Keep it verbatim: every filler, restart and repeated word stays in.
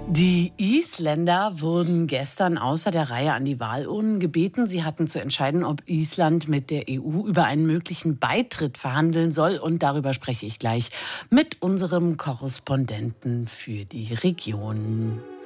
Die Isländer wurden gestern außer der Reihe an die Wahlurnen gebeten. Sie hatten zu entscheiden, ob Island mit der E U über einen möglichen Beitritt verhandeln soll. Und darüber spreche ich gleich mit unserem Korrespondenten für die Region.